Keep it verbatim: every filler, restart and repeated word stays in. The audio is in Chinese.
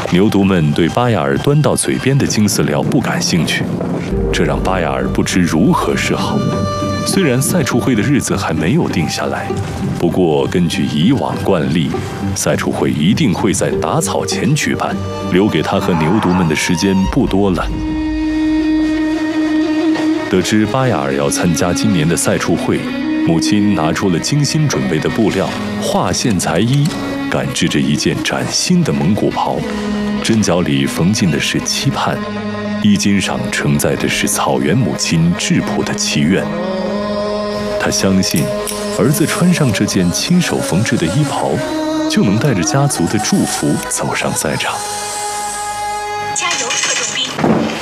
牛犊们对巴雅尔端到嘴边的金饲料不感兴趣，这让巴雅尔不知如何是好。虽然赛畜会的日子还没有定下来，不过根据以往惯例，赛畜会一定会在打草前举办，留给他和牛犊们的时间不多了。得知巴雅尔要参加今年的赛畜会，母亲拿出了精心准备的布料，划线裁衣，赶制着一件崭新的蒙古袍，针脚里缝进的是期盼，衣襟上承载的是草原母亲质朴的祈愿。他相信，儿子穿上这件亲手缝制的衣袍，就能带着家族的祝福走上赛场。